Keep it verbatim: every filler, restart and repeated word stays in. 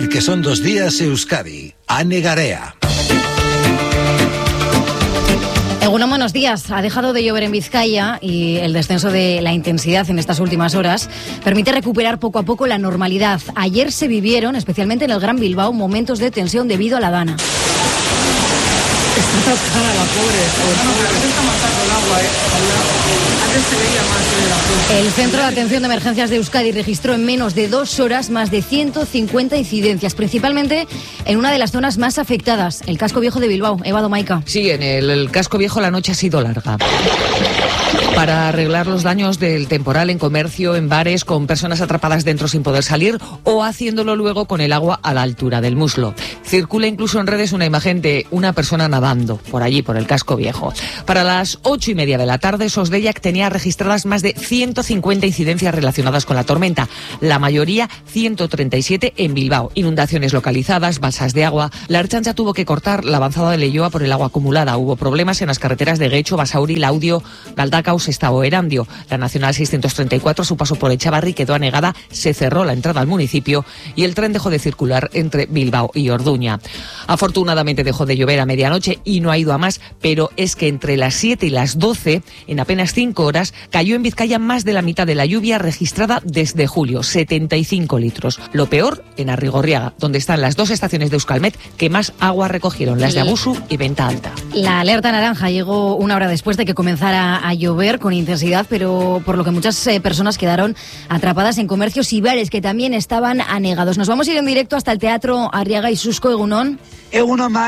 decir que son dos días Euskadi. Ane Garea. Egunon, buenos días. Ha dejado de llover en Vizcaya y el descenso de la intensidad en estas últimas horas permite recuperar poco a poco la normalidad. Ayer se vivieron, especialmente en el Gran Bilbao, momentos de tensión debido a la dana. Está tocada la pobre. Está matando el agua, ¿eh? Antes se veía más de la. El Centro de Atención de Emergencias de Euskadi registró en menos de dos horas más de ciento cincuenta incidencias, principalmente en una de las zonas más afectadas, el casco viejo de Bilbao. Eva Domaica. Sí, en el, el casco viejo la noche ha sido larga. Para arreglar los daños del temporal en comercio, en bares, con personas atrapadas dentro sin poder salir o haciéndolo luego con el agua a la altura del muslo. Circula incluso en redes una imagen de una persona nadando por allí, por el casco viejo. Para las ocho y media de la tarde, Sosdeiak tenía registradas más de ciento cincuenta incidencias relacionadas con la tormenta, la mayoría ciento treinta y siete en Bilbao. Inundaciones localizadas, balsas de agua. La Ertzaintza tuvo que cortar la avanzada de Leioa por el agua acumulada. Hubo problemas en las carreteras de Guecho, Basauri, Laudio, Galdakao, Sestao, Erandio. La Nacional seiscientos treinta y cuatro, a su paso por Echavarri, quedó anegada, se cerró la entrada al municipio y el tren dejó de circular entre Bilbao y Orduña. Afortunadamente dejó de llover a medianoche y no ha ido a más, pero es que entre las siete y las doce, en apenas cinco horas, cayó en Vizcaya más de la mitad de la lluvia registrada desde julio, setenta y cinco litros. Lo peor en Arrigorriaga, donde están las dos estaciones de Euskalmet que más agua recogieron, las de Abusu y Venta Alta. La alerta naranja llegó una hora después de que comenzara a llover con intensidad, pero por lo que muchas eh, personas quedaron atrapadas en comercios y bares que también estaban anegados. Nos vamos a ir en directo hasta el Teatro Arriaga y Susco. Egunon. Egunon,